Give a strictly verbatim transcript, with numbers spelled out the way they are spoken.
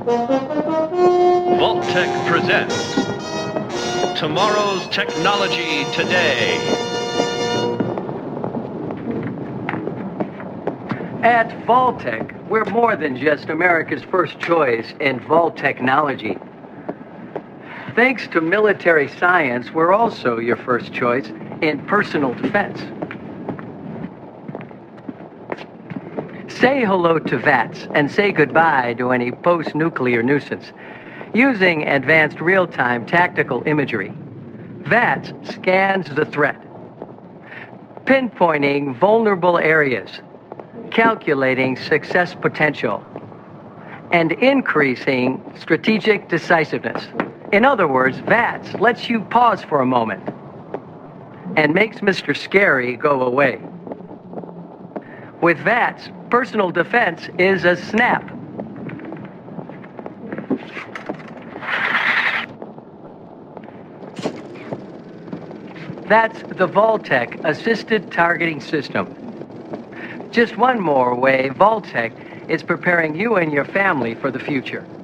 Vault-Tec presents Tomorrow's Technology Today. At Vault-Tec, we're more than just America's first choice in vault technology. Thanks to military science, we're also your first choice in personal defense. Say hello to VATS and say goodbye to any post-nuclear nuisance. Using advanced real-time tactical imagery, VATS scans the threat, pinpointing vulnerable areas, calculating success potential, and increasing strategic decisiveness. In other words, VATS lets you pause for a moment and makes Mister Scary go away. With VATS, personal defense is a snap. That's the Vault-Tec Assisted Targeting System. Just one more way Vault-Tec is preparing you and your family for the future.